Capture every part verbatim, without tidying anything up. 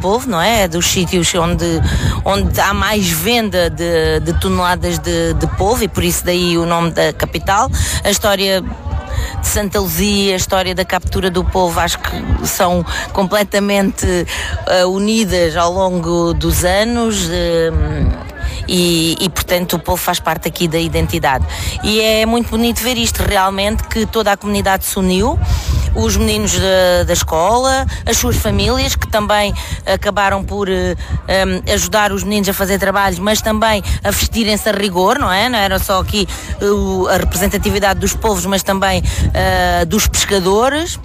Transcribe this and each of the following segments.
povo, não é? É dos sítios onde, onde há mais venda de, de toneladas de, de polvo, e por isso daí o nome da capital. A história de Santa Luzia, a história da captura do polvo, acho que são completamente uh, unidas ao longo dos anos. Uh, E, e, portanto, o povo faz parte aqui da identidade. E é muito bonito ver isto, realmente, que toda a comunidade se uniu, os meninos da, da escola, as suas famílias, que também acabaram por um, ajudar os meninos a fazer trabalhos, mas também a vestirem-se a rigor, não é? Não era só aqui uh, a representatividade dos povos, mas também uh, dos pescadores.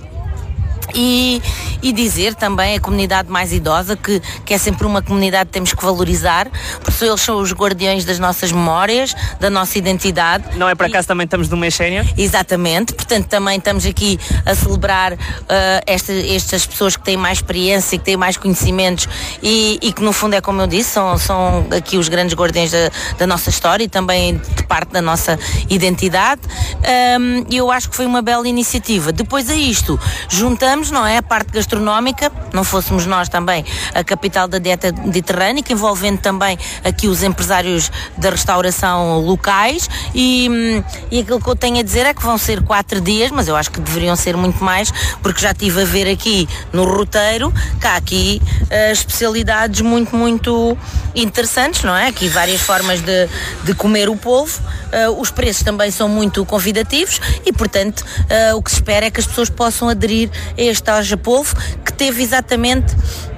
E, e dizer também a comunidade mais idosa que, que é sempre uma comunidade que temos que valorizar, porque eles são os guardiões das nossas memórias, da nossa identidade. Não é por acaso e, também estamos no mês sénior? Exatamente, portanto também estamos aqui a celebrar uh, esta, estas pessoas que têm mais experiência, que têm mais conhecimentos e, e que no fundo é como eu disse, são, são aqui os grandes guardiões da, da nossa história e também de parte da nossa identidade. Um, e eu acho que foi uma bela iniciativa. Depois a isto juntamos, não é, a parte gastronómica, não fôssemos nós também a capital da dieta mediterrânica, envolvendo também aqui os empresários da restauração locais e, e aquilo que eu tenho a dizer é que vão ser quatro dias, mas eu acho que deveriam ser muito mais, porque já estive a ver aqui no roteiro que há aqui uh, especialidades muito, muito interessantes, não é? Aqui várias formas de, de comer o polvo. Uh, os preços também são muito convidativos e, portanto, uh, o que se espera é que as pessoas possam aderir a este Haja Polvo, que teve exatamente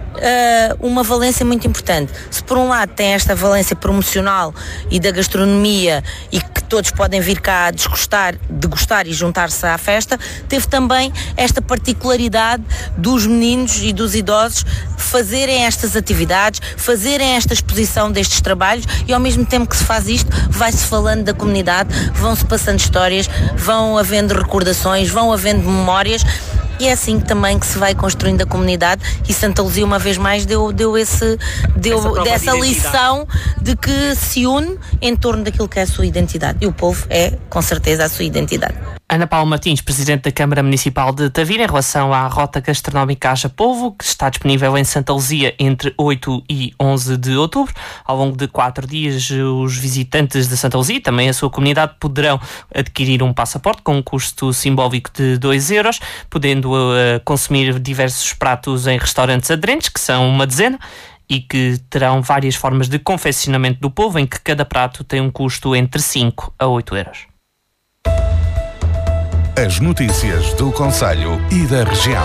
uh, uma valência muito importante. Se por um lado tem esta valência promocional e da gastronomia e que todos podem vir cá degustar, degustar e juntar-se à festa, teve também esta particularidade dos meninos e dos idosos fazerem estas atividades, fazerem esta exposição destes trabalhos e ao mesmo tempo que se faz isto, vai-se falando da comunidade, vão-se passando histórias, vão havendo recordações, vão havendo memórias. E é assim também que se vai construindo a comunidade e Santa Luzia uma vez mais deu, deu, esse, deu dessa de lição de que se une em torno daquilo que é a sua identidade. E o povo é, com certeza, a sua identidade. Ana Paula Martins, Presidente da Câmara Municipal de Tavira, em relação à rota gastronómica Haja Polvo, que está disponível em Santa Luzia entre oito e onze de outubro. Ao longo de quatro dias, os visitantes de Santa Luzia e também a sua comunidade poderão adquirir um passaporte com um custo simbólico de dois euros, podendo uh, consumir diversos pratos em restaurantes aderentes, que são uma dezena, e que terão várias formas de confeccionamento do polvo, em que cada prato tem um custo entre cinco a oito euros. As notícias do Concelho e da região.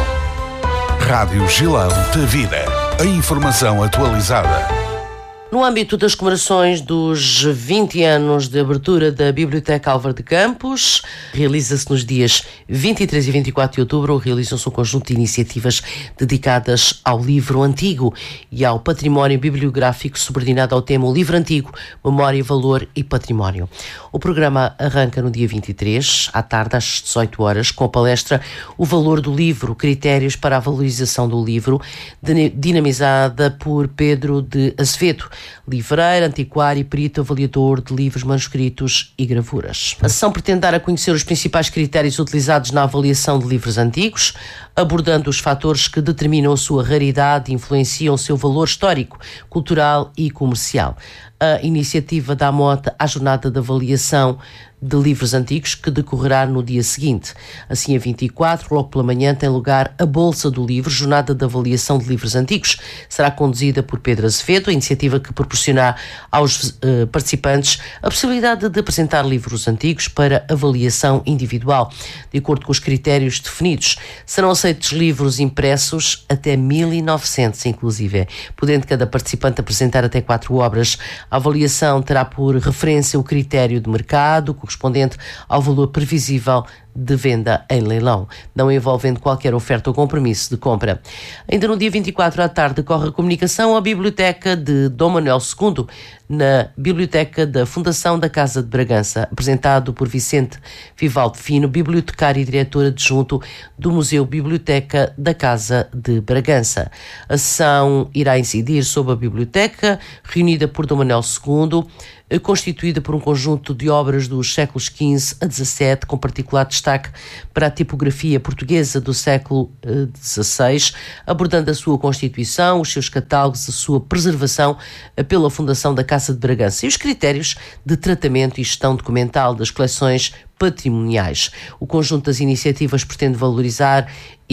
Rádio Gilão Tavira. A informação atualizada. No âmbito das comemorações dos vinte anos de abertura da Biblioteca Álvaro de Campos, realiza-se nos dias vinte e três e vinte e quatro de outubro, realizam-se um conjunto de iniciativas dedicadas ao livro antigo e ao património bibliográfico subordinado ao tema O Livro Antigo, Memória, Valor e Património. O programa arranca no dia vinte e três, à tarde, às dezoito horas, com a palestra O Valor do Livro, Critérios para a Valorização do Livro, dinamizada por Pedro de Azevedo, livreiro, antiquário e perito avaliador de livros, manuscritos e gravuras. A sessão pretende dar a conhecer os principais critérios utilizados na avaliação de livros antigos, abordando os fatores que determinam a sua raridade e influenciam o seu valor histórico, cultural e comercial. A iniciativa dá mote à jornada de avaliação de livros antigos, que decorrerá no dia seguinte. Assim, a vinte e quatro, logo pela manhã, tem lugar a Bolsa do Livro, jornada de avaliação de livros antigos. Será conduzida por Pedro Azevedo, a iniciativa que proporciona aos uh, participantes a possibilidade de apresentar livros antigos para avaliação individual, de acordo com os critérios definidos. Serão aceitos livros impressos até mil e novecentos, inclusive, podendo cada participante apresentar até quatro obras. A avaliação terá por referência o critério de mercado, correspondente ao valor previsível de venda em leilão, não envolvendo qualquer oferta ou compromisso de compra. Ainda no dia vinte e quatro à tarde decorre a comunicação à Biblioteca de Dom Manuel segundo, na Biblioteca da Fundação da Casa de Bragança, apresentado por Vicente Vivaldo Fino, bibliotecário e diretor adjunto do Museu Biblioteca da Casa de Bragança. A sessão irá incidir sobre a biblioteca, reunida por Dom Manuel segundo, constituída por um conjunto de obras dos séculos quinze a dezassete, com particular destaque destaque para a tipografia portuguesa do século dezasseis, abordando a sua constituição, os seus catálogos, a sua preservação pela Fundação da Casa de Bragança e os critérios de tratamento e gestão documental das coleções patrimoniais. O conjunto das iniciativas pretende valorizar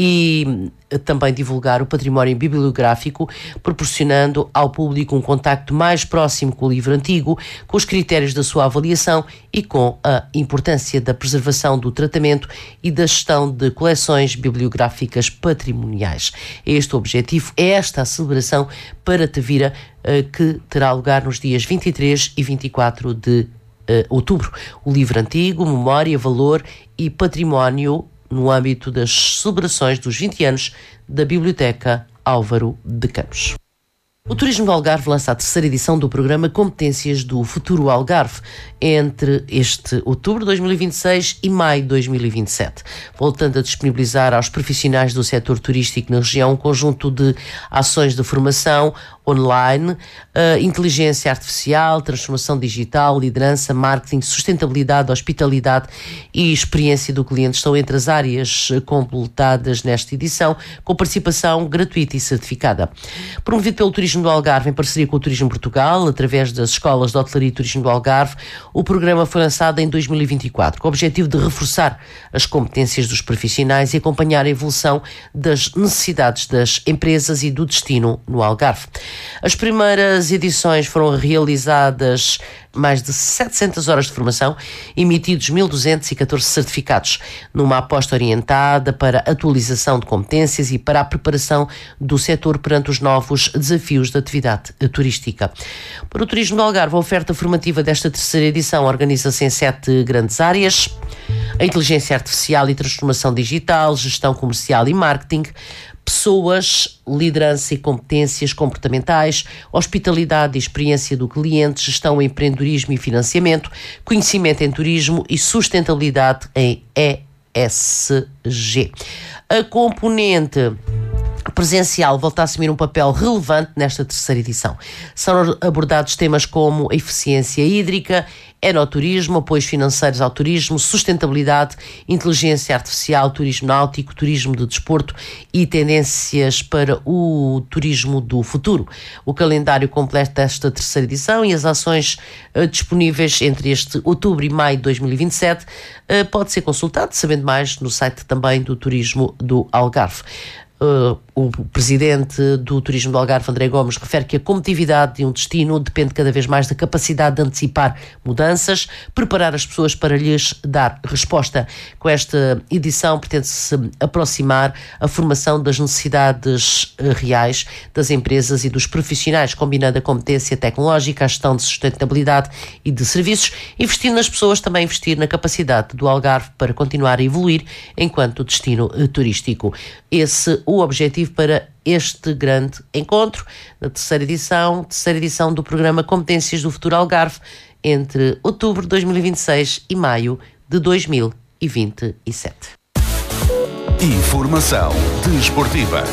e também divulgar o património bibliográfico, proporcionando ao público um contacto mais próximo com o livro antigo, com os critérios da sua avaliação e com a importância da preservação, do tratamento e da gestão de coleções bibliográficas patrimoniais. Este o objetivo, é esta a celebração para Tavira, que terá lugar nos dias vinte e três e vinte e quatro de Uh, outubro. O livro antigo, memória, valor e património no âmbito das celebrações dos vinte anos da Biblioteca Álvaro de Campos. O Turismo do Algarve lança a terceira edição do programa Competências do Futuro Algarve entre este outubro de dois mil e vinte e seis e maio de dois mil e vinte e sete, voltando a disponibilizar aos profissionais do setor turístico na região um conjunto de ações de formação online, uh, inteligência artificial, transformação digital, liderança, marketing, sustentabilidade, hospitalidade e experiência do cliente estão entre as áreas completadas nesta edição, com participação gratuita e certificada. Promovido pelo Turismo do Algarve em parceria com o Turismo Portugal, através das Escolas de Hotelaria e Turismo do Algarve, o programa foi lançado em dois mil e vinte e quatro, com o objetivo de reforçar as competências dos profissionais e acompanhar a evolução das necessidades das empresas e do destino no Algarve. As primeiras edições foram realizadas mais de setecentas horas de formação, emitidos mil duzentos e catorze certificados, numa aposta orientada para a atualização de competências e para a preparação do setor perante os novos desafios da atividade turística. Para o Turismo do Algarve, a oferta formativa desta terceira edição organiza-se em sete grandes áreas: a inteligência artificial e transformação digital, gestão comercial e marketing, pessoas, liderança e competências comportamentais, hospitalidade e experiência do cliente, gestão, empreendedorismo e financiamento, conhecimento em turismo e sustentabilidade em E S G. A componente presencial volta a assumir um papel relevante nesta terceira edição. São abordados temas como a eficiência hídrica, enoturismo, apoios financeiros ao turismo, sustentabilidade, inteligência artificial, turismo náutico, turismo de desporto e tendências para o turismo do futuro. O calendário completo desta terceira edição e as ações uh, disponíveis entre este outubro e maio de dois mil e vinte e sete uh, pode ser consultado, sabendo mais, no site também do Turismo do Algarve. Uh, o presidente do Turismo do Algarve, André Gomes, refere que a competitividade de um destino depende cada vez mais da capacidade de antecipar mudanças, preparar as pessoas para lhes dar resposta. Com esta edição pretende-se aproximar a formação das necessidades uh, reais das empresas e dos profissionais, combinando a competência tecnológica, a gestão de sustentabilidade e de serviços, investindo nas pessoas, também investir na capacidade do Algarve para continuar a evoluir enquanto destino uh, turístico. Esse o objetivo para este grande encontro, na terceira edição, terceira edição do programa Competências do Futuro Algarve, entre outubro de dois mil e vinte e seis e maio de dois mil e vinte e sete. Informação desportiva.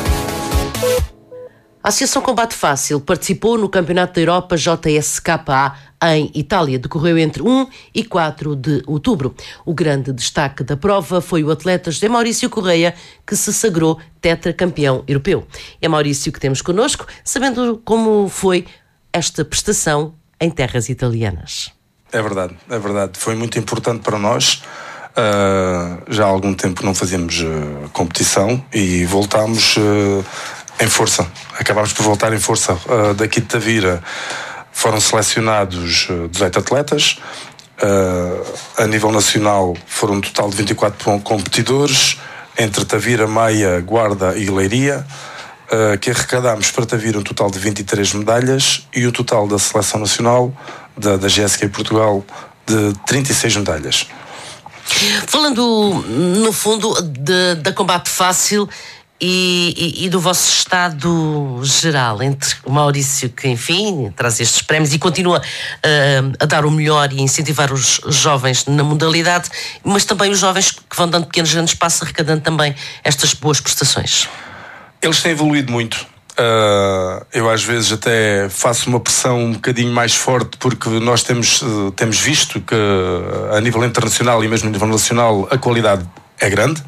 A Associação Combate Fácil participou no Campeonato da Europa J S K A em Itália. Decorreu entre um e quatro de outubro. O grande destaque da prova foi o atleta José Maurício Correia, que se sagrou tetracampeão europeu. É Maurício que temos connosco, sabendo como foi esta prestação em terras italianas. É verdade, é verdade. Foi muito importante para nós. Uh, já há algum tempo não fazíamos uh, competição e voltámos uh, em força. Acabámos por voltar em força. Uh, daqui de Tavira foram selecionados uh, dezoito atletas. Uh, a nível nacional foram um total de vinte e quatro competidores, entre Tavira, Maia, Guarda e Leiria, uh, que arrecadámos para Tavira um total de vinte e três medalhas e o total da seleção nacional da, da G S K Portugal de trinta e seis medalhas. Falando, no fundo, de, da Combate Fácil e, e, e do vosso estado geral, entre o Maurício, que enfim traz estes prémios e continua uh, a dar o melhor e incentivar os jovens na modalidade, mas também os jovens que vão dando pequenos grandes passos, arrecadando também estas boas prestações. Eles têm evoluído muito. Uh, eu às vezes até faço uma pressão um bocadinho mais forte, porque nós temos, uh, temos visto que uh, a nível internacional e mesmo a nível nacional a qualidade é grande.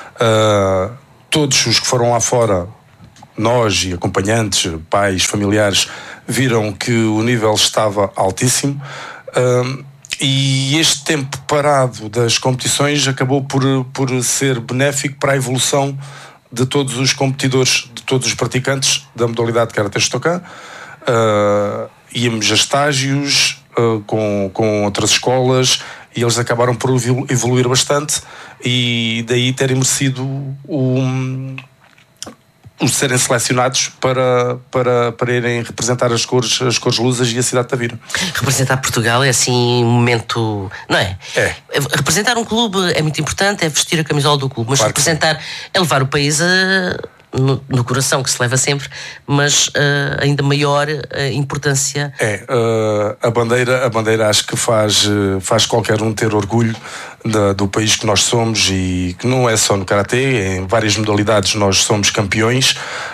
Uh, todos os que foram lá fora, nós e acompanhantes, pais, familiares, viram que o nível estava altíssimo. Uh, e este tempo parado das competições acabou por, por ser benéfico para a evolução de todos os competidores, de todos os praticantes da modalidade Karate Shotokan. Uh, íamos a estágios uh, com, com outras escolas e eles acabaram por evoluir bastante, e daí terem merecido o, os serem selecionados para, para, para irem representar as cores, as cores lusas e a cidade de Tavira. Representar Portugal é assim um momento, não é? É. Representar um clube é muito importante, é vestir a camisola do clube, mas claro, representar é levar o país a, no, no coração, que se leva sempre, mas uh, ainda maior uh, importância. É, uh, a bandeira, a bandeira acho que faz, faz qualquer um ter orgulho da, do país que nós somos, e que não é só no Karatê, em várias modalidades nós somos campeões.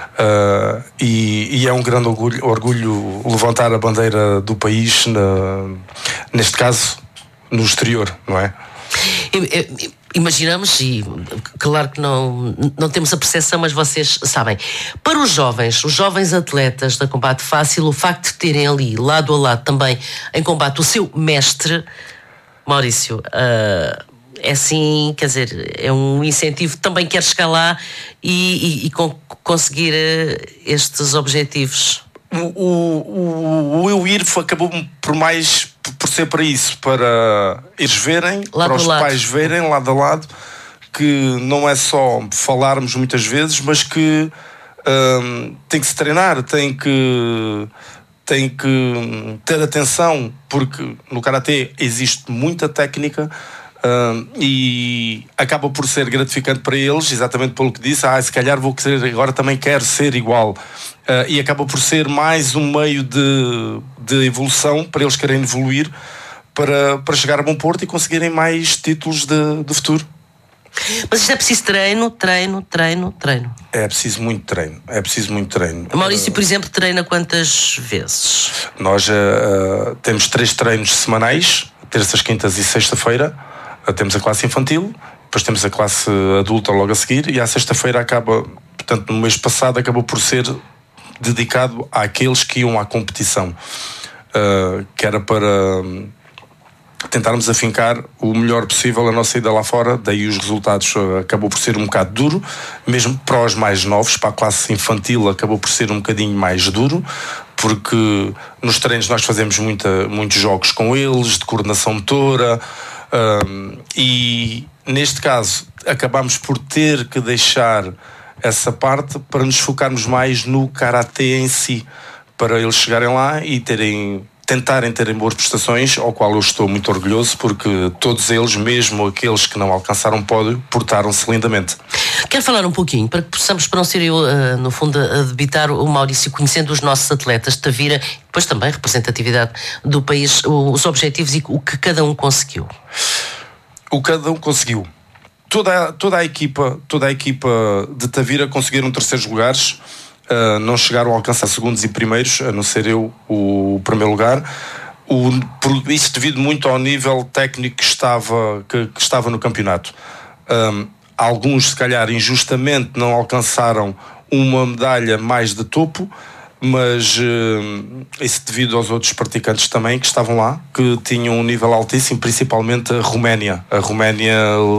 Uh, e, e é um grande orgulho, orgulho levantar a bandeira do país, na, neste caso no exterior, não é? Eu, eu, imaginamos, e claro que não, não temos a percepção, mas vocês sabem, para os jovens, os jovens atletas da Combate Fácil, o facto de terem ali lado a lado também em combate o seu mestre, Maurício, uh, é assim, quer dizer, é um incentivo, também quer chegar lá e, e, e con- conseguir uh, estes objetivos. O, o, o eu ir acabou por mais por ser para isso, para eles verem, lado para os pais verem lado a lado, que não é só falarmos muitas vezes, mas que hum, tem que se treinar, tem que tem que ter atenção, porque no Karatê existe muita técnica. Uh, e acaba por ser gratificante para eles, exatamente pelo que disse, ah, se calhar vou querer, agora também quero ser igual, uh, e acaba por ser mais um meio de, de evolução para eles querem evoluir, para, para chegar a bom porto e conseguirem mais títulos de, de futuro. Mas isto é preciso treino, treino, treino, treino. É preciso muito treino, é preciso muito treino. A Maurício, por exemplo, treina quantas vezes? Nós uh, temos três treinos semanais, terças, quintas e sexta-feira. Temos a classe infantil, depois temos a classe adulta logo a seguir, e à sexta-feira acaba, portanto no mês passado acabou por ser dedicado àqueles que iam à competição, uh, que era para tentarmos afincar o melhor possível a nossa ida lá fora. Daí os resultados uh, acabou por ser um bocado duro, mesmo para os mais novos, para a classe infantil acabou por ser um bocadinho mais duro, porque nos treinos nós fazemos muita, muitos jogos com eles, de coordenação motora. Um, e neste caso acabamos por ter que deixar essa parte para nos focarmos mais no Karatê em si, para eles chegarem lá e terem, tentarem terem boas prestações, ao qual eu estou muito orgulhoso, porque todos eles, mesmo aqueles que não alcançaram pódio, portaram-se lindamente. Quero falar um pouquinho, para que possamos, para não ser eu, uh, no fundo, a debitar o Maurício, conhecendo os nossos atletas de Tavira, depois também representatividade do país, os objetivos e o que cada um conseguiu. O que cada um conseguiu. Toda a, toda a equipa, toda a equipa de Tavira conseguiram terceiros lugares, uh, não chegaram a alcançar segundos e primeiros, a não ser eu o primeiro lugar. O, por, isso devido muito ao nível técnico que estava, que, que estava no campeonato. Um, alguns, se calhar, injustamente não alcançaram uma medalha mais de topo, mas uh, isso devido aos outros praticantes também que estavam lá, que tinham um nível altíssimo, principalmente a Roménia. A Roménia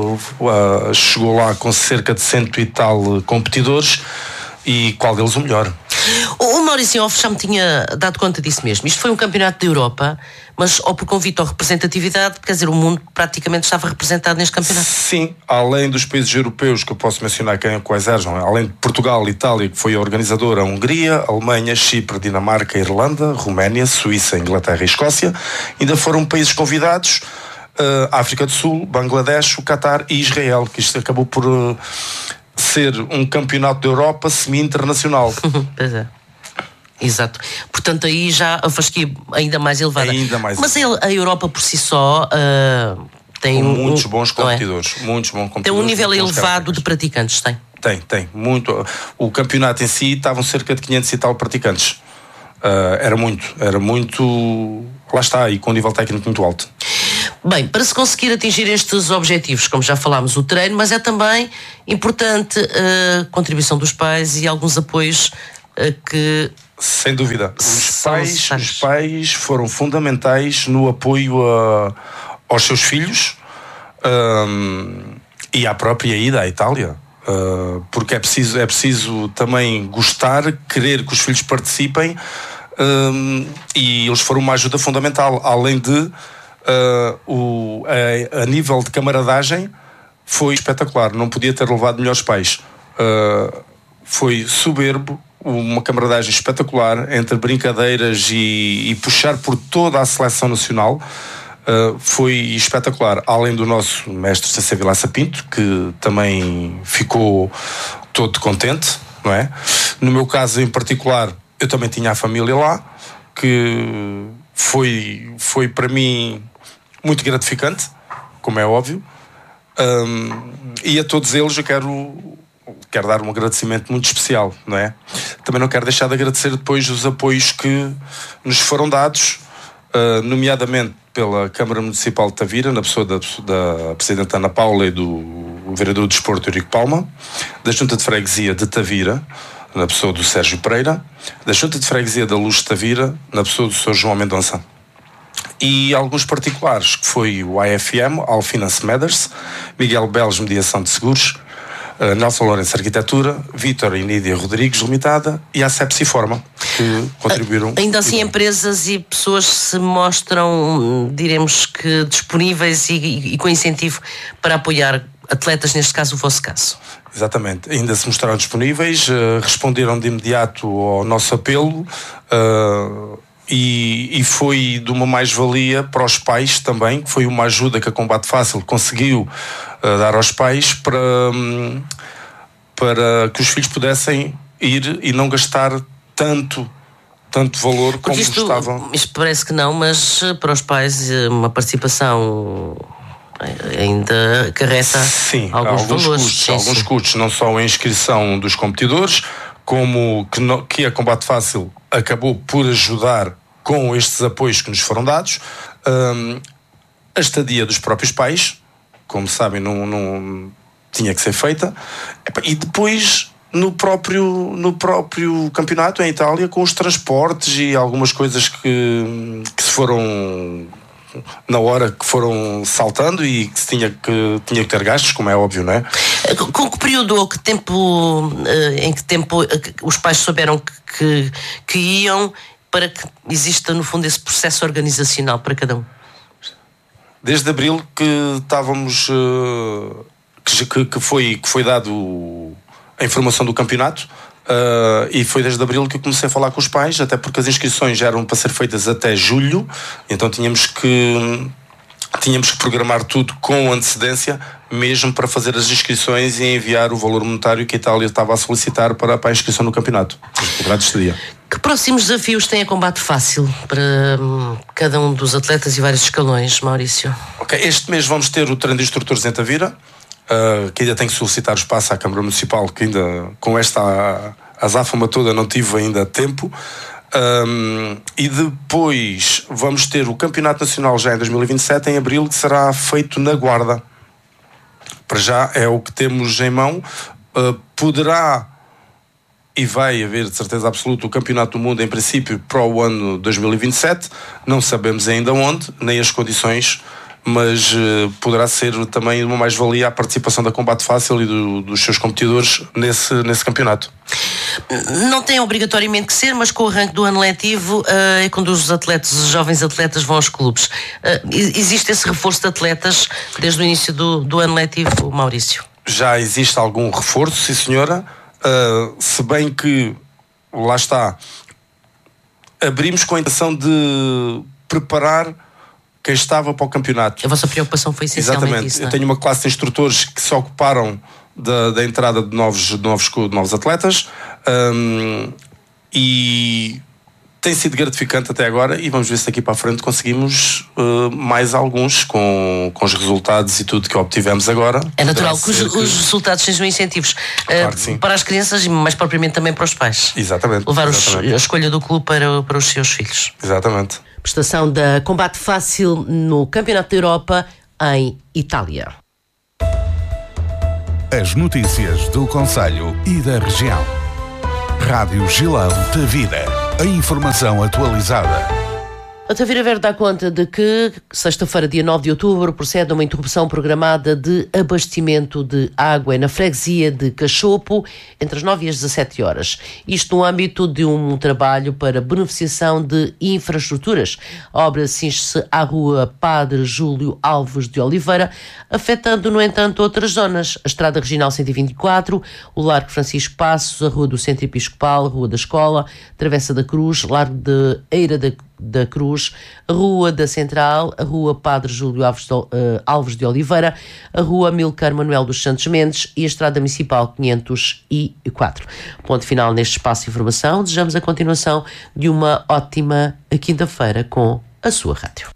uh, chegou lá com cerca de cento e tal competidores, e qual deles o melhor? O Maurício Off já me tinha dado conta disso mesmo. Isto foi um campeonato da Europa, mas ou por convite ou representatividade, quer dizer, o mundo praticamente estava representado neste campeonato. Sim, além dos países europeus, que eu posso mencionar quem, quais eram, além de Portugal, Itália, que foi a organizadora, a Hungria, Alemanha, Chipre, Dinamarca, Irlanda, Roménia, Suíça, Inglaterra e Escócia, ainda foram países convidados, uh, África do Sul, Bangladesh, o Qatar e Israel, que isto acabou por uh, ser um campeonato da Europa semi-internacional. Pois é. Exato. Portanto, aí já a fasquia ainda mais elevada. Ainda mais Mas elevada. A Europa por si só uh, tem com um, muitos bons um, competidores. É? Muitos bons competidores. Tem um nível elevado de praticantes, tem? tem, tem. Muito. O campeonato em si estavam cerca de quinhentos e tal praticantes. Uh, era muito, era muito. Lá está, e com um nível técnico muito alto. Bem, para se conseguir atingir estes objetivos, como já falámos, o treino, mas é também importante a contribuição dos pais e alguns apoios uh, que. Sem dúvida. Os pais, os pais foram fundamentais no apoio a, aos seus filhos um, e à própria ida à Itália. Uh, porque é preciso, é preciso também gostar, querer que os filhos participem, um, e eles foram uma ajuda fundamental. Além de, uh, o, a, a nível de camaradagem, foi espetacular. Não podia ter levado melhores pais. Uh, foi soberbo. Uma camaradagem espetacular entre brincadeiras e, e puxar por toda a seleção nacional. Uh, foi espetacular, além do nosso mestre César Vilaça Pinto, que também ficou todo contente, não é? No meu caso em particular, eu também tinha a família lá, que foi, foi para mim muito gratificante, como é óbvio, um, e a todos eles eu quero Quero dar um agradecimento muito especial, não é? Também não quero deixar de agradecer depois os apoios que nos foram dados, uh, nomeadamente pela Câmara Municipal de Tavira, na pessoa da, da Presidente Ana Paula e do Vereador do Desporto Eurico Palma, da Junta de Freguesia de Tavira, na pessoa do Sérgio Pereira, da Junta de Freguesia da Luz de Tavira, na pessoa do senhor João Mendonça. E alguns particulares, que foi o A F M, Alfinance Matters, Miguel Beles Mediação de Seguros, Uh, Nelson Lourenço Arquitetura, Vítor e Nídia Rodrigues Limitada e a Sepsi Forma, que contribuíram. Ainda assim, empresas e pessoas se mostram, diremos que, disponíveis e, e, e com incentivo para apoiar atletas, neste caso o vosso caso. Exatamente, ainda se mostraram disponíveis, uh, responderam de imediato ao nosso apelo, uh, e, e foi de uma mais-valia para os pais também, que foi uma ajuda que a Combate Fácil conseguiu uh, dar aos pais para, um, para que os filhos pudessem ir e não gastar tanto, tanto valor como isto, gostavam. Isto parece que não, mas para os pais uma participação ainda acarreta sim, alguns, alguns valores. Custos, sim, alguns sim. custos, não só a inscrição dos competidores, como que, no, que a Combate Fácil acabou por ajudar com estes apoios que nos foram dados, um, a estadia dos próprios pais, como sabem, não, não tinha que ser feita, e depois no próprio, no próprio campeonato em Itália, com os transportes e algumas coisas que, que se foram na hora que foram saltando e que se tinha que, tinha que ter gastos, como é óbvio, não é? Com que período ou que tempo, em que tempo os pais souberam que, que, que iam, para que exista no fundo esse processo organizacional para cada um? Desde abril que estávamos, que, que, foi, que foi dado a informação do campeonato. Uh, e foi desde abril que eu comecei a falar com os pais, até porque as inscrições já eram para ser feitas até julho, então tínhamos que tínhamos que programar tudo com antecedência, mesmo para fazer as inscrições e enviar o valor monetário que a Itália estava a solicitar para, para a inscrição no campeonato, cobrado este dia. Que próximos desafios tem a Combate Fácil para hum, cada um dos atletas e vários escalões, Maurício? Ok, este mês vamos ter o treino de instrutores em Tavira. Uh, que ainda tenho que solicitar espaço à Câmara Municipal, que ainda com esta azáfama toda não tive ainda tempo. Um, e depois vamos ter o Campeonato Nacional já em dois mil e vinte e sete, em abril, que será feito na Guarda. Para já é o que temos em mão. Uh, poderá e vai haver de certeza absoluta o Campeonato do Mundo, em princípio, para o ano dois mil e vinte e sete. Não sabemos ainda onde, nem as condições, mas uh, poderá ser também uma mais-valia a participação da Combate Fácil e do, dos seus competidores nesse, nesse campeonato. Não tem obrigatoriamente que ser, mas com o arranque do ano letivo uh, é quando os atletas, os jovens atletas vão aos clubes. Uh, existe esse reforço de atletas desde o início do, do ano letivo, Maurício? Já existe algum reforço, sim senhora, uh, se bem que, lá está, abrimos com a intenção de preparar quem estava para o campeonato. A vossa preocupação foi essencialmente Exatamente. isso, Eu tenho uma classe de instrutores que se ocuparam da, da entrada de novos, de novos, de novos atletas, um, e tem sido gratificante até agora e vamos ver se daqui para a frente conseguimos uh, mais alguns com, com os resultados e tudo que obtivemos agora. É natural que os, que os resultados sejam incentivos claro uh, para as crianças e mais propriamente também para os pais. Exatamente. Levar exatamente. Os, a escolha do clube para, para os seus filhos. Exatamente. Prestação da Combate Fácil no Campeonato da Europa em Itália. As notícias do concelho e da região. Rádio Gilão Tavira. A informação atualizada. A Tavira Verde dá conta de que sexta-feira, dia nove de outubro, procede a uma interrupção programada de abastecimento de água na freguesia de Cachopo entre as nove e as dezassete horas. Isto no âmbito de um trabalho para beneficiação de infraestruturas. A obra cinge-se à rua Padre Júlio Alves de Oliveira, afetando, no entanto, outras zonas. A Estrada Regional cento e vinte e quatro, o Largo Francisco Passos, a Rua do Centro Episcopal, a Rua da Escola, Travessa da Cruz, Largo de Eira da da Cruz, a Rua da Central, a Rua Padre Júlio Alves de, uh, Alves de Oliveira, a Rua Milcar Manuel dos Santos Mendes e a Estrada Municipal quinhentos e quatro. Ponto final neste espaço de informação. Desejamos a continuação de uma ótima quinta-feira com a sua rádio.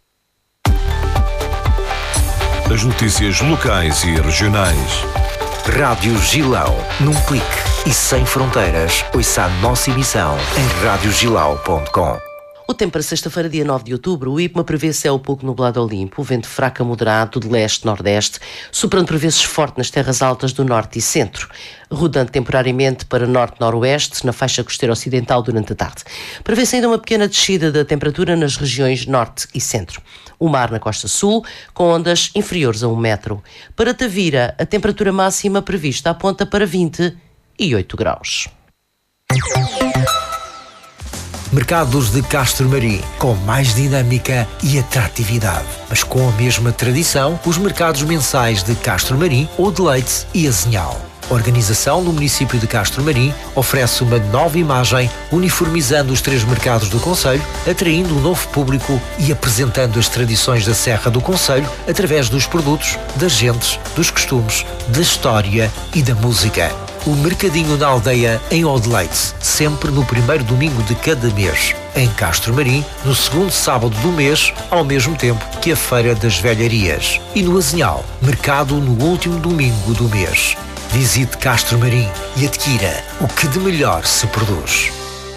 As notícias locais e regionais. Rádio Gilão, num clique e sem fronteiras. Ouça a nossa emissão em rádio gilau ponto com. O tempo para sexta-feira, dia nove de outubro, o IPMA prevê céu pouco nublado ao limpo, vento fraco a moderado de leste-nordeste, soprando por vezes forte nas terras altas do norte e centro, rodando temporariamente para norte-noroeste, na faixa costeira ocidental durante a tarde. Prevê-se ainda uma pequena descida da temperatura nas regiões norte e centro. O mar na costa sul, com ondas inferiores a um metro. Para Tavira, a temperatura máxima prevista aponta para vinte e oito graus. Mercados de Castro Marim, com mais dinâmica e atratividade. Mas com a mesma tradição, os mercados mensais de Castro Marim, Odileite e Azinhal. A organização no município de Castro Marim oferece uma nova imagem, uniformizando os três mercados do concelho, atraindo um novo público e apresentando as tradições da Serra do Concelho através dos produtos, das gentes, dos costumes, da história e da música. O Mercadinho na Aldeia, em Odileite, sempre no primeiro domingo de cada mês. Em Castro Marim, no segundo sábado do mês, ao mesmo tempo que a Feira das Velharias. E no Azinhal, mercado no último domingo do mês. Visite Castro Marim e adquira o que de melhor se produz.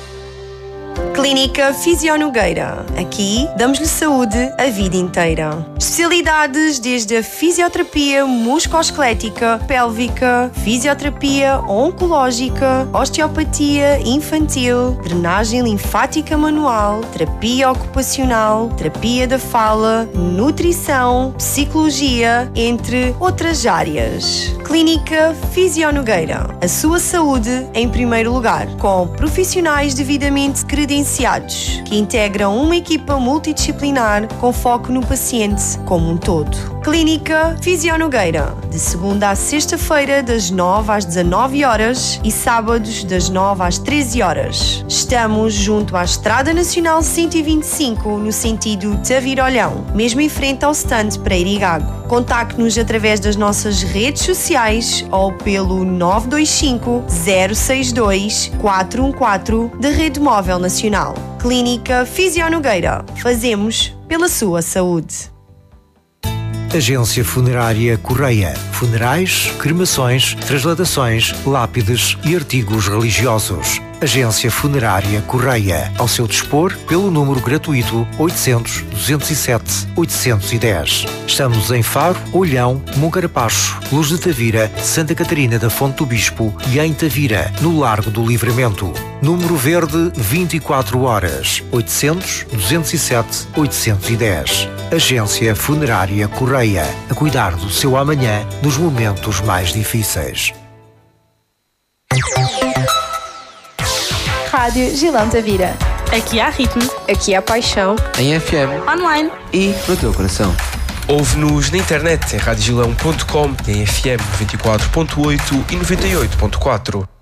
Clínica Fisio Nogueira. Aqui damos-lhe saúde a vida inteira. Especialidades desde a fisioterapia musculoesquelética, pélvica, fisioterapia oncológica, osteopatia infantil, drenagem linfática manual, terapia ocupacional, terapia da fala, nutrição, psicologia, entre outras áreas. Clínica Fisio Nogueira. A sua saúde em primeiro lugar, com profissionais devidamente credenciados, que integram uma equipa multidisciplinar com foco no paciente como um todo. Clínica Fisio Nogueira, de segunda a sexta-feira das nove às dezanove horas e sábados das nove às treze horas. Estamos junto à Estrada Nacional cento e vinte e cinco, no sentido Tavira-Olhão, mesmo em frente ao stand para Irigago. Contacte-nos através das nossas redes sociais ou pelo nove dois cinco, zero seis dois, quatro um quatro da Rede Móvel Nacional. Clínica Fisio Nogueira. Fazemos pela sua saúde. Agência Funerária Correia. Funerais, cremações, transladações, lápides e artigos religiosos. Agência Funerária Correia. Ao seu dispor, pelo número gratuito oitocentos, duzentos e sete, oitocentos e dez. Estamos em Faro, Olhão, Moncarapacho, Luz de Tavira, Santa Catarina da Fonte do Bispo e em Tavira, no Largo do Livramento. Número verde vinte e quatro horas, oitocentos, duzentos e sete, oitocentos e dez. Agência Funerária Correia. A cuidar do seu amanhã nos momentos mais difíceis. Rádio Gilão Tavira. Aqui há ritmo. Aqui há paixão. Em F M. Online. E no teu coração. Ouve-nos na internet em rádio gilão ponto com, em F M noventa e quatro ponto oito e noventa e oito ponto quatro.